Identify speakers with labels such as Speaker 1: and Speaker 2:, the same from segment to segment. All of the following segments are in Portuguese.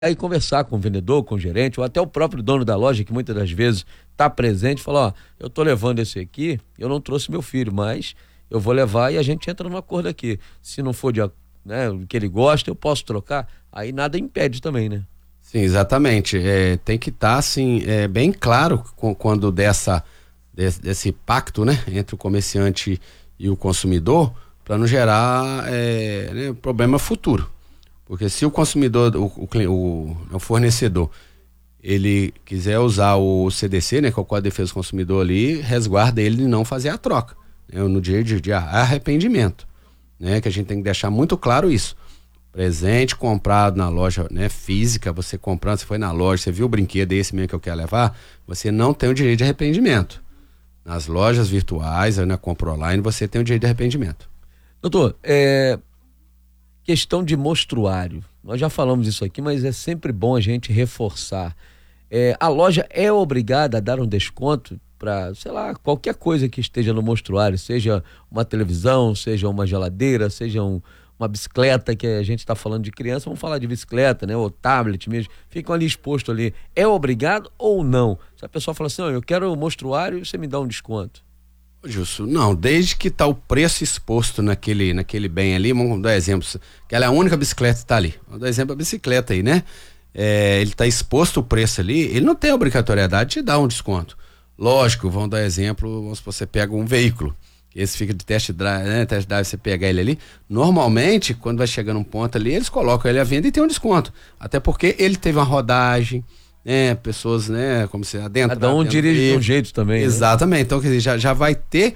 Speaker 1: aí conversar com o vendedor, com o gerente, ou até o próprio dono da loja, que muitas das vezes está presente, e fala, ó, eu tô levando esse aqui, eu não trouxe meu filho, mas eu vou levar e a gente entra num acordo aqui. Se não for né, o que ele gosta, eu posso trocar, aí nada impede também, né?
Speaker 2: Sim, exatamente. Tem que estar, assim, bem claro quando desse pacto, né, entre o comerciante e o consumidor, para não gerar né, problema futuro. Porque se o consumidor, o fornecedor, ele quiser usar o CDC, né, que é o Código de Defesa do Consumidor ali, resguarda ele de não fazer a troca, né, no dia de arrependimento, né, que a gente tem que deixar muito claro isso. Presente comprado na loja, né, física, você comprando, você foi na loja, você viu o brinquedo, esse mesmo que eu quero levar, você não tem o direito de arrependimento. Nas lojas virtuais, na compra online, você tem o direito de arrependimento.
Speaker 1: Doutor, questão de mostruário. Nós já falamos isso aqui, mas é sempre bom a gente reforçar. A loja é obrigada a dar um desconto para, sei lá, qualquer coisa que esteja no mostruário, seja uma televisão, seja uma geladeira, seja uma bicicleta, que a gente está falando de criança, vamos falar de bicicleta, né? Ou tablet mesmo, ficam ali expostos ali. É obrigado ou não? Se a pessoa fala assim, eu quero o mostruário, você me dá um desconto.
Speaker 2: Justo, não, desde que tá o preço exposto naquele bem ali, vamos dar exemplo, que ela é a única bicicleta que tá ali, vamos dar exemplo a bicicleta aí, né? Ele tá exposto o preço ali, ele não tem obrigatoriedade de dar um desconto. Lógico, vamos dar exemplo, vamos supor, você pega um veículo, esse fica de test drive, né? Test drive, você pega ele ali, normalmente, quando vai chegando um ponto ali, eles colocam ele à venda e tem um desconto, até porque ele teve uma rodagem, pessoas, né, como se adentro.
Speaker 1: Cada um dirige de um jeito também.
Speaker 2: Exatamente, né? Então, quer dizer, já vai ter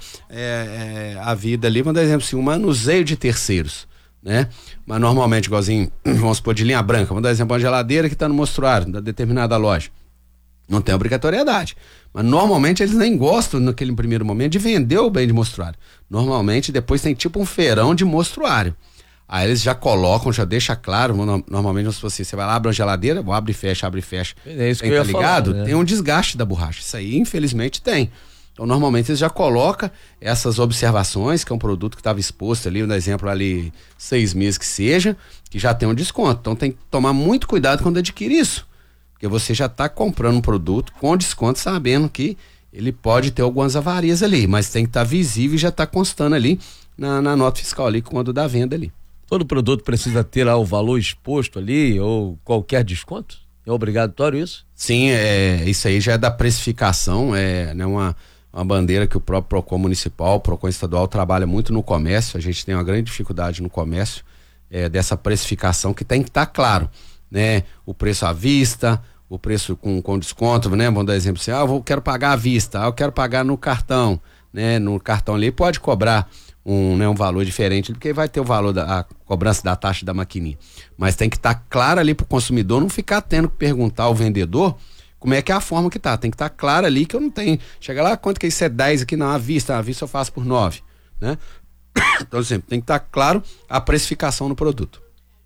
Speaker 2: a vida ali, vamos dar exemplo assim, um manuseio de terceiros, né? Mas normalmente, igualzinho, vamos supor, de linha branca, vamos dar exemplo, uma geladeira que está no mostruário da determinada loja. Não tem obrigatoriedade. Mas normalmente eles nem gostam, naquele primeiro momento, de vender o bem de mostruário. Normalmente depois tem tipo um feirão de mostruário. Aí eles já colocam, já deixa claro, normalmente se você vai lá, abre uma geladeira, abre e fecha.
Speaker 1: É isso que eu ia
Speaker 2: ligado?
Speaker 1: falar, né?
Speaker 2: Tem um desgaste da borracha, isso aí infelizmente tem. Então normalmente eles já colocam essas observações, que é um produto que estava exposto ali, um exemplo ali, 6 meses que seja, que já tem um desconto. Então tem que tomar muito cuidado quando adquire isso, porque você já está comprando um produto com desconto, sabendo que ele pode ter algumas avarias ali, mas tem que estar visível e já está constando ali na nota fiscal ali, quando da venda ali.
Speaker 1: Todo produto precisa ter lá o valor exposto ali, ou qualquer desconto? É obrigatório isso?
Speaker 2: Sim, isso aí já é da precificação, né, uma bandeira que o próprio PROCON municipal, o PROCON estadual trabalha muito no comércio. A gente tem uma grande dificuldade no comércio, dessa precificação, que tem que estar claro, né? O preço à vista, o preço com desconto, né? Vamos dar exemplo assim, eu quero pagar à vista, eu quero pagar no cartão, né? No cartão ali pode cobrar um valor diferente, porque vai ter o valor a cobrança da taxa da maquininha, mas tem que estar claro ali pro consumidor, não ficar tendo que perguntar ao vendedor como é que é a forma que tá, tem que estar claro ali, que eu não tenho, chega lá, quanto que isso é 10 aqui, não, à vista eu faço por 9, né? Então sempre tem que estar claro a precificação no produto.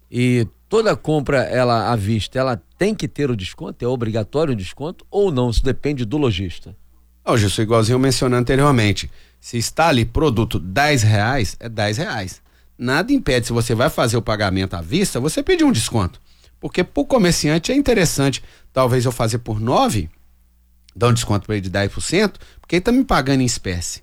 Speaker 1: E toda compra, ela à vista, ela tem que ter o desconto? É obrigatório o desconto ou não? Isso depende do lojista.
Speaker 2: Gilson, igualzinho eu mencionei anteriormente, se está ali produto R$10, é R$10. Nada impede, se você vai fazer o pagamento à vista, você pedir um desconto. Porque pro comerciante é interessante, talvez eu fazer por 9, dar um desconto para ele de 10%, porque ele tá me pagando em espécie.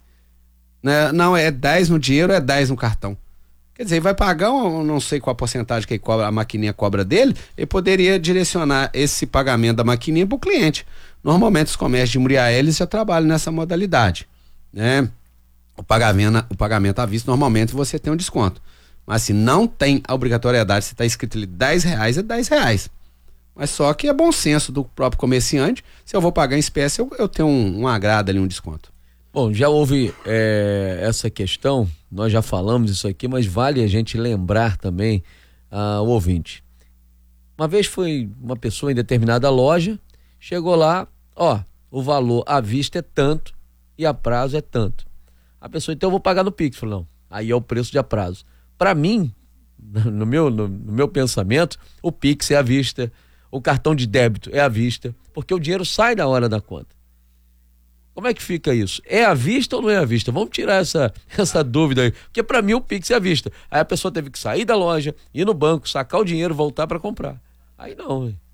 Speaker 2: Né? Não, é 10 no dinheiro, é 10 no cartão. Quer dizer, ele vai pagar, não sei qual a porcentagem que ele cobra, a maquininha cobra dele, ele poderia direcionar esse pagamento da maquininha para o cliente. Normalmente os comércios de Muriaé, eles já trabalham nessa modalidade, né? O pagamento à vista, normalmente você tem um desconto. Mas se não tem a obrigatoriedade, se está escrito ali R$10, é R$10. Mas só que é bom senso do próprio comerciante, se eu vou pagar em espécie, eu tenho um agrado ali, um desconto.
Speaker 1: Bom, já houve essa questão, nós já falamos isso aqui, mas vale a gente lembrar também o ouvinte. Uma vez foi uma pessoa em determinada loja, chegou lá, o valor à vista é tanto e a prazo é tanto. A pessoa, então eu vou pagar no Pix. Falou, não, aí é o preço de a prazo. Para mim, no meu pensamento, o Pix é à vista, o cartão de débito é à vista, porque o dinheiro sai na hora da conta. Como é que fica isso? É à vista ou não é à vista? Vamos tirar essa dúvida aí, porque para mim o Pix é à vista. Aí a pessoa teve que sair da loja, ir no banco, sacar o dinheiro, voltar para comprar. Aí não,